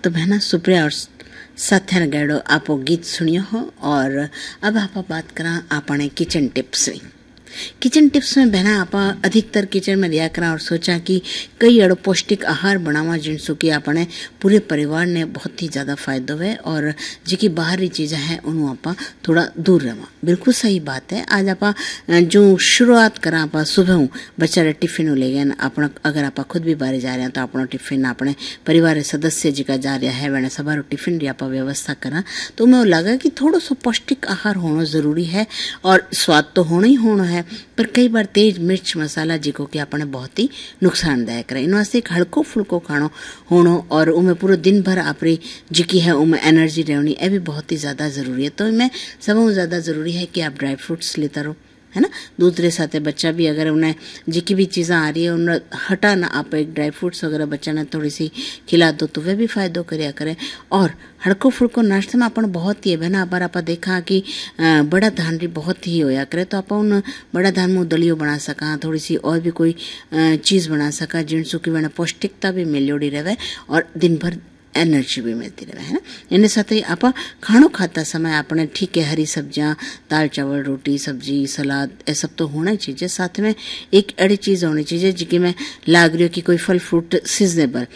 तो बहना सुप्रिया और साथ्या ने गाड़ो आपो गीत सुनियो हो। और अब आप बात करा आपने किचन टिप्स में। किचन टिप्स में बहना आप अधिकतर किचन में रिया करा और सोचा कि कई अड़ो पौष्टिक आहार बनावा जिनसो कि आपने पूरे परिवार ने बहुत ही ज़्यादा फायदो है और जी बाहरी चीज़ें हैं उन्हों आप थोड़ा दूर रहा। बिल्कुल सही बात है। आज आप जो शुरुआत करा आप सुबह बच्चा रे टिफिन ले गए अपना, अगर आप खुद भी बाहर जा रहे हैं तो अपना टिफिन अपने परिवार सदस्य जी का जा रहा है वैसे सवार टिफिन री आप व्यवस्था करा तो मैं लगा कि थोड़ा सो पौष्टिक आहार होना जरूरी है और स्वाद तो होना ही होना है, पर कई बार तेज मिर्च मसाला जिको कि आपने बहुत ही नुकसानदायक रहे। इन वास्ते एक हल्को फुल्को खानो होनो और उनमें पूरा दिन भर आपरी जिकी है उनमें एनर्जी रहनी ये भी बहुत ही ज़्यादा ज़रूरी है। तो इनमें सबसे ज़्यादा ज़रूरी है कि आप ड्राई फ्रूट्स लेता रहो, है ना। दूसरे साथ बच्चा भी अगर उन्हें जिकी भी चीज़ें आ रही है उन्हें हटा ना आप एक ड्राई फ्रूट्स वगैरह बच्चा ने थोड़ी सी खिला दो तो वे भी फायदो करिया करे। और हड़को फुड़को नाश्ते में अपन बहुत ही है ना, अबार आप देखा कि बड़ा धान री बहुत ही होया करे तो आप उन बड़ा धान में दलियो बना सका, थोड़ी सी और भी कोई चीज़ बना सका जिनसो कि वह पौष्टिकता भी मिलोड़ी रहे और दिन भर एनर्जी भी मिलती रहे, है ना। इन साथ ही आप खानो खाता समय आपने ठीक है हरी सब्जियां, दाल चावल रोटी सब्जी सलाद ये सब तो होना ही चाहिए। साथ में एक अड़ी चीज़ होनी चाहिए जिसकी में लाग रही हो कि कोई फल फ्रूट सीजनेबल।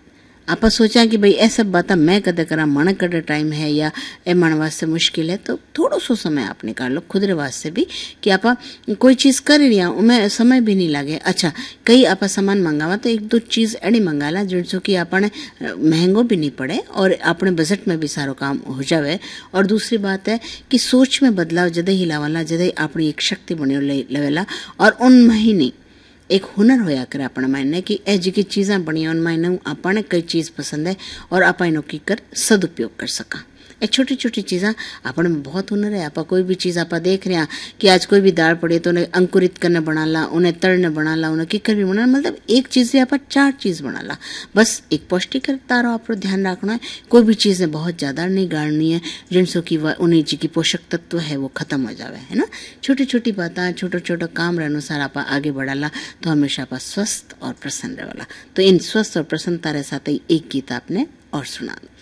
आप सोचा कि भाई ऐ सब बात मैं कदे करा मन कदे टाइम है या ए मन वास्ते मुश्किल है तो थोड़ो सो समय आप निकाल लो खुद रे वास्ते भी कि आप कोई चीज़ कर रही उमें समय भी नहीं लगे। अच्छा कई आप सामान मंगावा तो एक दो चीज़ अड़ी मंगाला जिनसो कि आपने महंगो भी नहीं पड़े और अपने बजट में भी सारो काम हो जावे। और दूसरी बात है कि सोच में बदलाव जदे ही लावाला जदे अपनी एक शक्ति बने लेवेला और उन महीने एक हुनर होया करे अपने मायने कि ए जी की चीज़ें बनी उन मायने अपने कई चीज़ पसंद है और आप इनो की कर सदुपयोग कर सका। ए छोटी छोटी चीज़ें अपने में बहुत हुनर है। आप कोई भी चीज़ आप देख रहे हैं कि आज कोई भी दाल पड़ी तो उन्हें अंकुरित करने बना ला, उन्हें तड़ने बना ला, उन्हें किकर भी बना, मतलब एक चीज़ से आप 4 चीज़ बना ला। बस एक पौष्टिकता रो आप ध्यान रखना है। कोई भी चीज़ें बहुत ज़्यादा नहीं गाड़नी है जिनसो कि उन्हें जी की पोषक तत्व है वो खत्म हो जावे, है ना। छोटी छोटी बातें छोटे छोटे काम अनुसार आप आगे बढ़ाला तो हमेशा आप स्वस्थ और प्रसन्न रहेला। तो इन स्वस्थ और प्रसन्नता के साथ ही एक गीत आपने और सुना।